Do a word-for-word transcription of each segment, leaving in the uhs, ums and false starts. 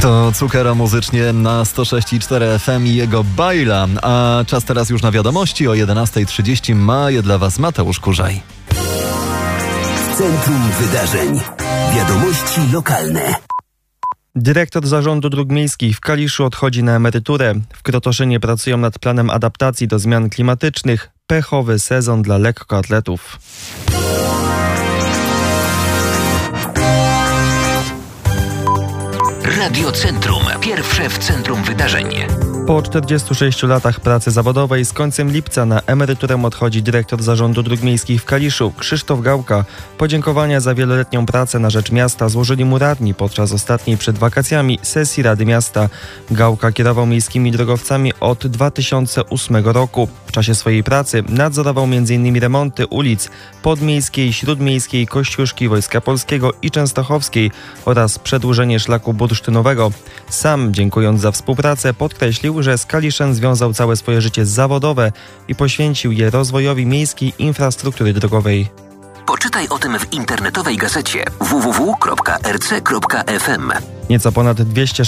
To Cukera muzycznie na sto sześć i cztery F M i jego Bajla. A czas teraz już na wiadomości. O jedenasta trzydzieści ma je dla Was Mateusz Kurzaj. W centrum wydarzeń. Wiadomości lokalne. Dyrektor Zarządu Dróg Miejskich w Kaliszu odchodzi na emeryturę. W Krotoszynie pracują nad planem adaptacji do zmian klimatycznych. Pechowy sezon dla lekkoatletów. Radio Centrum. Pierwsze w centrum wydarzeń. Po czterdziestu sześciu latach pracy zawodowej z końcem lipca na emeryturę odchodzi dyrektor Zarządu Dróg Miejskich w Kaliszu, Krzysztof Gałka. Podziękowania za wieloletnią pracę na rzecz miasta złożyli mu radni podczas ostatniej przed wakacjami sesji Rady Miasta. Gałka kierował miejskimi drogowcami od dwa tysiące ósmego roku. W czasie swojej pracy nadzorował między innymi remonty ulic Podmiejskiej, Śródmiejskiej, Kościuszki, Wojska Polskiego i Częstochowskiej oraz przedłużenie szlaku bursztynowego. Sam, dziękując za współpracę, podkreślił, że z Kaliszem związał całe swoje życie zawodowe i poświęcił je rozwojowi miejskiej infrastruktury drogowej. Poczytaj o tym w internetowej gazecie w w w kropka r c kropka f m. Nieco ponad dwieście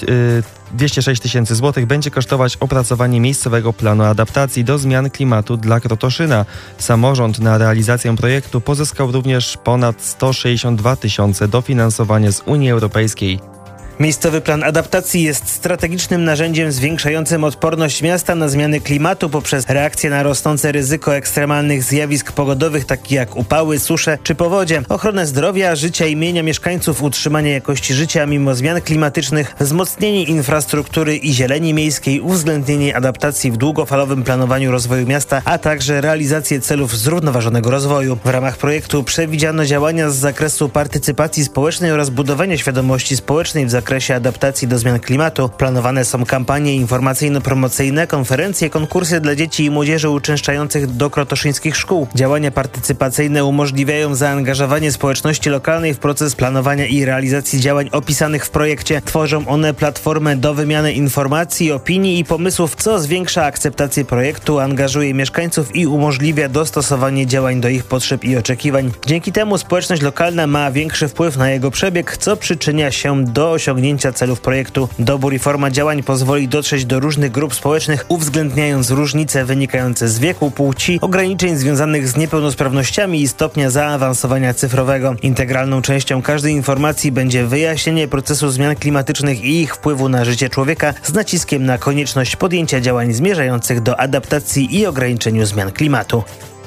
sześć tysięcy złotych będzie kosztować opracowanie miejscowego planu adaptacji do zmian klimatu dla Krotoszyna. Samorząd na realizację projektu pozyskał również ponad sto sześćdziesiąt dwa tysiące dofinansowanie z Unii Europejskiej. Miejscowy plan adaptacji jest strategicznym narzędziem zwiększającym odporność miasta na zmiany klimatu poprzez reakcję na rosnące ryzyko ekstremalnych zjawisk pogodowych, takich jak upały, susze czy powodzie, ochronę zdrowia, życia i mienia mieszkańców, utrzymanie jakości życia mimo zmian klimatycznych, wzmocnienie infrastruktury i zieleni miejskiej, uwzględnienie adaptacji w długofalowym planowaniu rozwoju miasta, a także realizację celów zrównoważonego rozwoju. W ramach projektu przewidziano działania z zakresu partycypacji społecznej oraz budowania świadomości społecznej w zakresie W zakresie adaptacji do zmian klimatu. Planowane są kampanie informacyjno-promocyjne, konferencje, konkursy dla dzieci i młodzieży uczęszczających do krotoszyńskich szkół. Działania partycypacyjne umożliwiają zaangażowanie społeczności lokalnej w proces planowania i realizacji działań opisanych w projekcie. Tworzą one platformę do wymiany informacji, opinii i pomysłów, co zwiększa akceptację projektu, angażuje mieszkańców i umożliwia dostosowanie działań do ich potrzeb i oczekiwań. Dzięki temu społeczność lokalna ma większy wpływ na jego przebieg, co przyczynia się do osiągnięcia celów projektu. Dobór i forma działań pozwoli dotrzeć do różnych grup społecznych, uwzględniając różnice wynikające z wieku, płci, ograniczeń związanych z niepełnosprawnościami i stopnia zaawansowania cyfrowego. Integralną częścią każdej informacji będzie wyjaśnienie procesu zmian klimatycznych i ich wpływu na życie człowieka z naciskiem na konieczność podjęcia działań zmierzających do adaptacji i ograniczeniu zmian klimatu.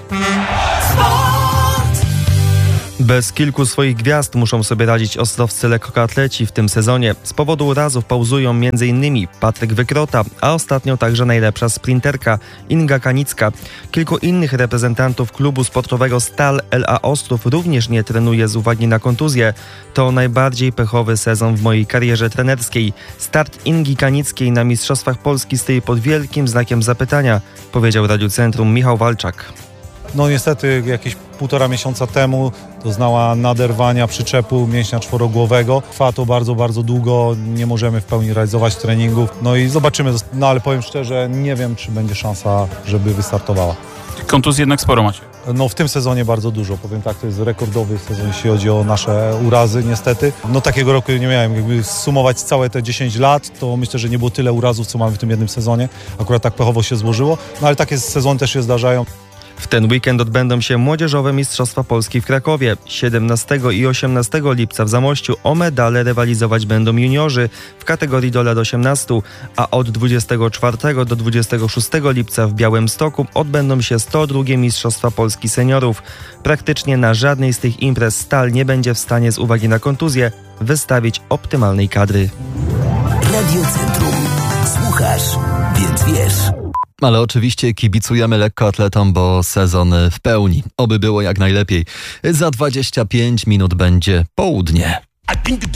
Bez kilku swoich gwiazd muszą sobie radzić ostrowscy lekkoatleci w tym sezonie. Z powodu urazów pauzują m.in. Patryk Wykrota, a ostatnio także najlepsza sprinterka Inga Kanicka. Kilku innych reprezentantów klubu sportowego Stal L A Ostrów również nie trenuje z uwagi na kontuzję. To najbardziej pechowy sezon w mojej karierze trenerskiej. Start Ingi Kanickiej na Mistrzostwach Polski stoi pod wielkim znakiem zapytania, powiedział Radiu Centrum Michał Walczak. No niestety jakieś półtora miesiąca temu doznała naderwania przyczepu mięśnia czworogłowego. Trwa to bardzo, bardzo długo, nie możemy w pełni realizować treningów. No i zobaczymy, no ale powiem szczerze, nie wiem, czy będzie szansa, żeby wystartowała. Kontuzji jednak sporo macie. No w tym sezonie bardzo dużo, powiem tak, to jest rekordowy sezon, jeśli chodzi o nasze urazy niestety. No takiego roku nie miałem, jakby sumować całe te dziesięć lat, to myślę, że nie było tyle urazów, co mamy w tym jednym sezonie. Akurat tak pechowo się złożyło, no ale takie sezony też się zdarzają. W ten weekend odbędą się Młodzieżowe Mistrzostwa Polski w Krakowie. siedemnastego i osiemnastego lipca w Zamościu o medale rywalizować będą juniorzy w kategorii do lat osiemnastu, a od dwudziestego czwartego do dwudziestego szóstego lipca w Białymstoku odbędą się sto drugie Mistrzostwa Polski seniorów. Praktycznie na żadnej z tych imprez Stal nie będzie w stanie z uwagi na kontuzję wystawić optymalnej kadry. Radio Centrum. Słuchasz, więc wiesz. Ale oczywiście kibicujemy lekkoatletom, bo sezon w pełni. Oby było jak najlepiej. Za dwadzieścia pięć minut będzie południe.